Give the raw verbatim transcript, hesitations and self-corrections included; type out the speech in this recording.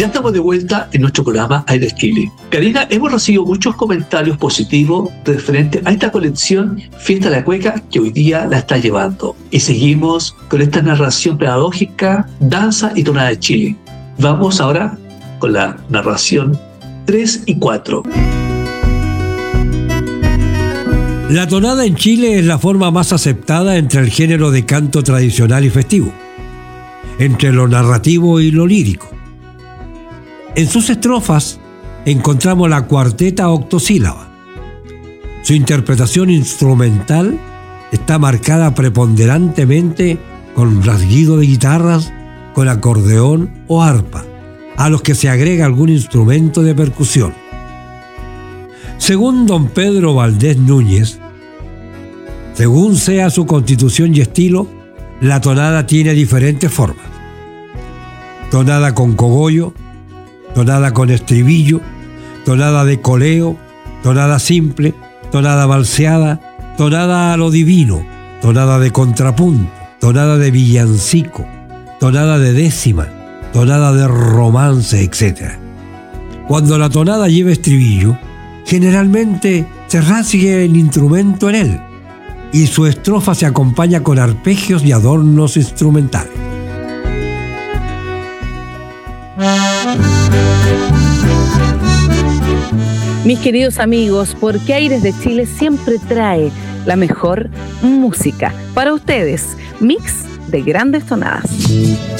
Ya estamos de vuelta en nuestro programa Aires Chile. Karina, hemos recibido muchos comentarios positivos referente a esta colección Fiesta de la Cueca que hoy día la está llevando. Y seguimos con esta narración pedagógica, danza y tonada de Chile. Vamos ahora con la narración tres y cuatro. La tonada en Chile es la forma más aceptada entre el género de canto tradicional y festivo, entre lo narrativo y lo lírico. En sus estrofas encontramos la cuarteta octosílaba. Su interpretación instrumental está marcada preponderantemente con rasguido de guitarras, con acordeón o arpa, a los que se agrega algún instrumento de percusión. Según don Pedro Valdés Núñez, según sea su constitución y estilo, la tonada tiene diferentes formas. Tonada con cogollo, tonada con estribillo, tonada de coleo, tonada simple, tonada valseada, tonada a lo divino, tonada de contrapunto, tonada de villancico, tonada de décima, tonada de romance, etcétera. Cuando la tonada lleva estribillo, generalmente se rasgue el instrumento en él y su estrofa se acompaña con arpegios y adornos instrumentales. Mis queridos amigos, porque Aires de Chile siempre trae la mejor música para ustedes. Mix de grandes tonadas.